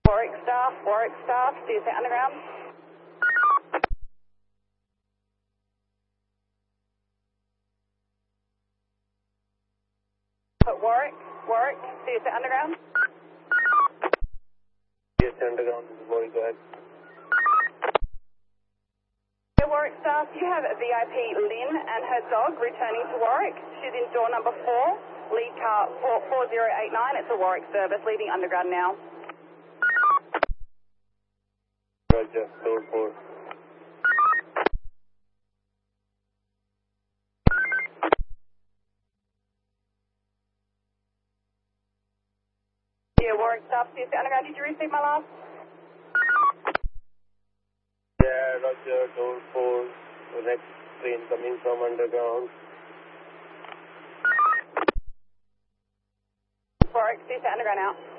Warwick staff, do you say underground? But Warwick, do you say underground? Yes, underground, Warwick, go ahead. Warwick staff, you have a VIP Lynn and her dog returning to Warwick. She's in door number 4, lead car 4089. It's a Warwick service, leaving underground now. Roger, door 4. Yeah, Warwick staff, do you say underground? Did you receive my last? Yeah, Roger, door 4. The next train coming from underground. Warwick, do you say underground out?